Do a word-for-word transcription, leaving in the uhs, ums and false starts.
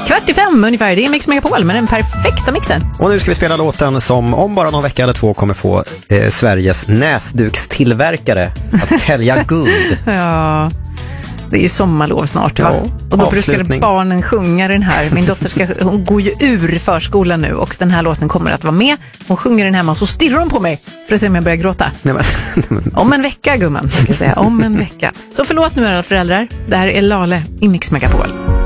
Kvart i fem ungefär, det är Mix Megapol med den perfekta mixen. Och nu ska vi spela låten som om bara någon vecka eller två kommer få eh, Sveriges näsdukstillverkare att tälja guld. Ja, det är ju sommarlov snart, va? Ja, och då avslutning. brukar barnen sjunga den här. Min dotter ska, hon går ju ur förskolan nu och den här låten kommer att vara med. Hon sjunger den hemma och så stirrar hon på mig för att se om jag börjar gråta. Nej, men, nej, men. Om en vecka, gumman, ska jag säga. Om en vecka. Så förlåt nu alla föräldrar. Det här är Lale i Mix Megapol.